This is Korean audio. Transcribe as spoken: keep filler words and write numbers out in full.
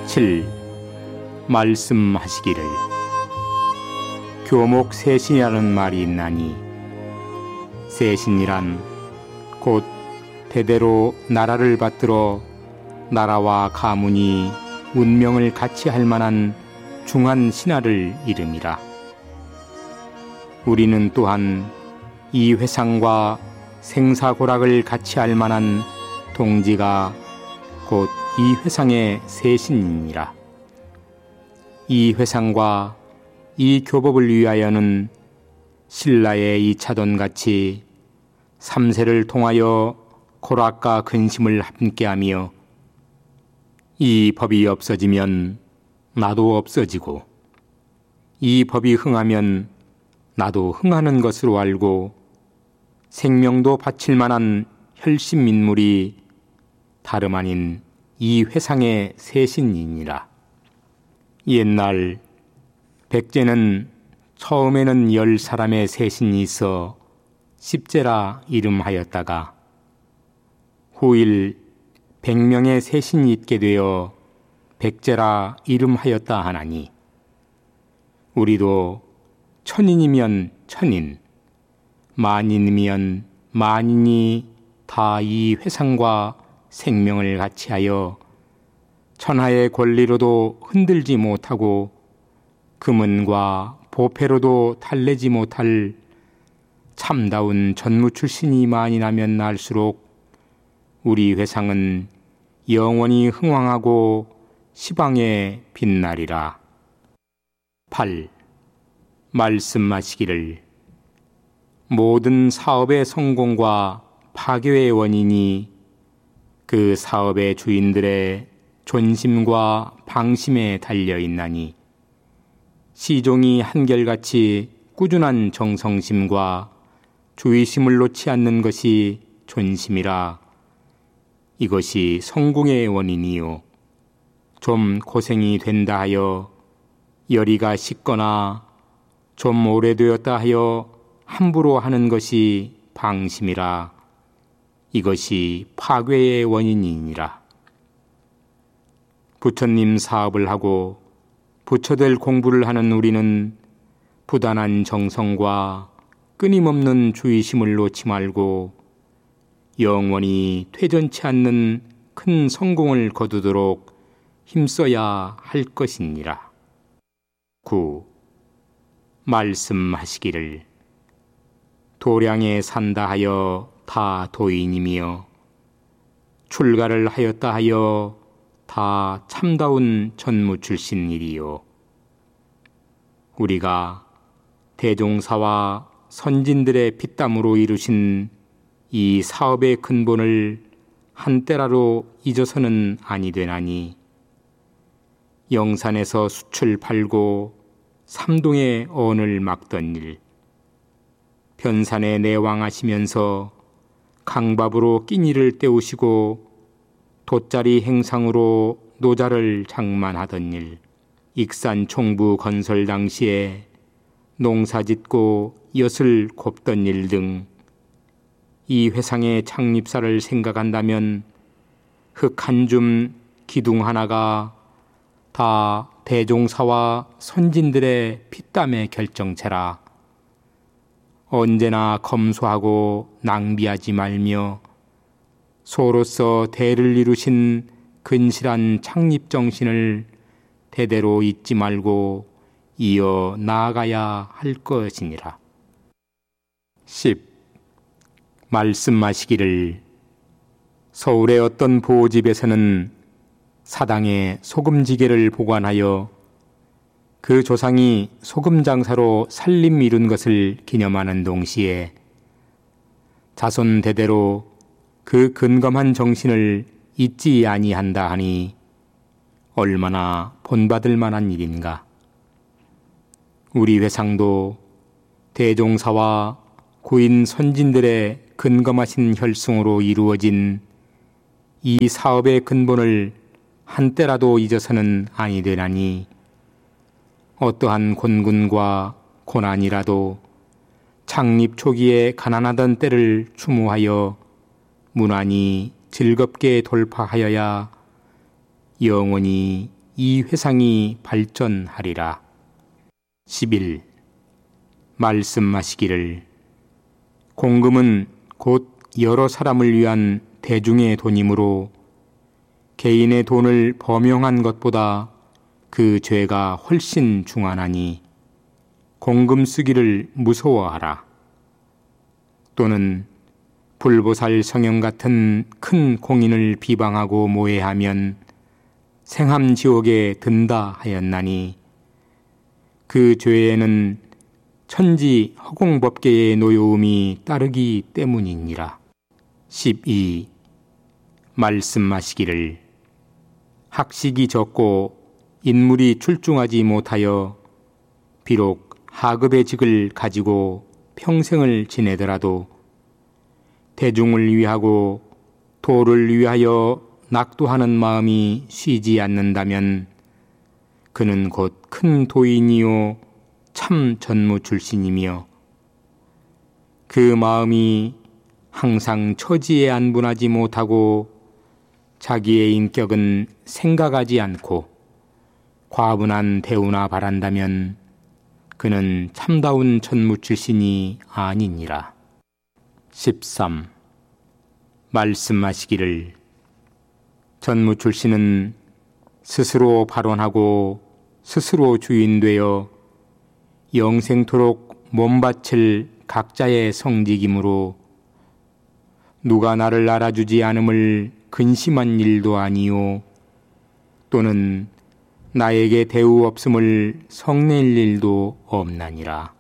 칠. 말씀하시기를 교목세신이라는 말이 있나니 세신이란 곧 대대로 나라를 받들어 나라와 가문이 운명을 같이 할 만한 중한 신하를 이름이라. 우리는 또한 이 회상과 생사고락을 같이 할 만한 동지가 곧 이 회상의 세신이니라. 이 회상과 이 교법을 위하여는 신라의 이차돈같이 삼세를 통하여 고락과 근심을 함께하며 이 법이 없어지면 나도 없어지고 이 법이 흥하면 나도 흥하는 것으로 알고 생명도 바칠 만한 혈신민물이 다름 아닌 이 회상의 세신이니라. 옛날 백제는 처음에는 열 사람의 세신이 있어 십제라 이름하였다가 후일 백명의 세신이 있게 되어 백제라 이름하였다 하나니 우리도 천인이면 천인, 만인이면 만인이 다 이 회상과 생명을 같이하여 천하의 권리로도 흔들지 못하고 금은과 보패로도 달래지 못할 참다운 전무 출신이 많이 나면 날수록 우리 회상은 영원히 흥왕하고 시방에 빛나리라. 팔. 말씀하시기를 모든 사업의 성공과 파괴의 원인이 그 사업의 주인들의 존심과 방심에 달려있나니 시종이 한결같이 꾸준한 정성심과 주의심을 놓지 않는 것이 존심이라. 이것이 성공의 원인이요 좀 고생이 된다 하여 열이가 식거나 좀 오래되었다 하여 함부로 하는 것이 방심이라. 이것이 파괴의 원인이니라. 부처님 사업을 하고 부처될 공부를 하는 우리는 부단한 정성과 끊임없는 주의심을 놓지 말고 영원히 퇴전치 않는 큰 성공을 거두도록 힘써야 할 것이니라. 구. 말씀하시기를 도량에 산다 하여 다 도인이며 출가를 하였다 하여 다 참다운 전무 출신이리요. 우리가 대종사와 선진들의 피땀으로 이루신 이 사업의 근본을 한때라도 잊어서는 아니 되나니 영산에서 숯을 팔고 삼동의 언을 막던 일, 변산에 내왕하시면서 강밥으로 끼니를 때우시고 돗자리 행상으로 노자를 장만하던 일, 익산 총부 건설 당시에 농사짓고 엿을 곱던 일 등 이 회상의 창립사를 생각한다면 흙 한 줌, 기둥 하나가 다 대종사와 선진들의 피땀의 결정체라. 언제나 검소하고 낭비하지 말며 소로서 대를 이루신 근실한 창립정신을 대대로 잊지 말고 이어 나아가야 할 것이니라. 십. 말씀하시기를 서울의 어떤 보집에서는 사당에 소금지게를 보관하여 그 조상이 소금장사로 살림 이룬 것을 기념하는 동시에 자손 대대로 그 근검한 정신을 잊지 아니한다 하니 얼마나 본받을 만한 일인가. 우리 회상도 대종사와 구인 선진들의 근검하신 혈숭으로 이루어진 이 사업의 근본을 한때라도 잊어서는 아니 되나니 어떠한 곤군과 고난이라도 창립 초기에 가난하던 때를 추모하여 무난히 즐겁게 돌파하여야 영원히 이 회상이 발전하리라. 십일. 말씀하시기를 공금은 곧 여러 사람을 위한 대중의 돈이므로 개인의 돈을 범용한 것보다 그 죄가 훨씬 중하나니 공금 쓰기를 무서워하라. 또는 불보살 성형 같은 큰 공인을 비방하고 모해하면 생함지옥에 든다 하였나니 그 죄에는 천지 허공법계의 노여움이 따르기 때문이니라. 십이. 말씀하시기를 학식이 적고 인물이 출중하지 못하여 비록 하급의 직을 가지고 평생을 지내더라도 대중을 위하고 도를 위하여 낙도하는 마음이 쉬지 않는다면 그는 곧 큰 도인이요 참 전무 출신이며 그 마음이 항상 처지에 안분하지 못하고 자기의 인격은 생각하지 않고 과분한 대우나 바란다면 그는 참다운 전무 출신이 아니니라. 십삼. 말씀하시기를 전무 출신은 스스로 발언하고 스스로 주인되어 영생토록 몸바칠 각자의 성직이므로 누가 나를 알아주지 않음을 근심한 일도 아니요 또는 나에게 대우 없음을 성낼 일도 없나니라.